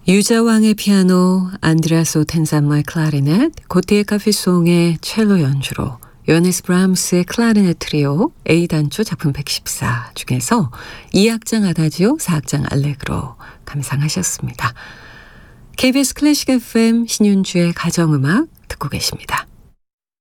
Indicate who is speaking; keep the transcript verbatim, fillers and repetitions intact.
Speaker 1: 유자왕의 피아노, 안드레아스 오텐잔마의 클라리넷, 고티의 카페송의 첼로 연주로 요하네스 브람스의 클라리넷 트리오 A단조 작품 백십사 중에서 이 악장 아다지오, 사 악장 알레그로 감상하셨습니다. 케이비에스 클래식 에프엠 신윤주의 가정음악 듣고 계십니다.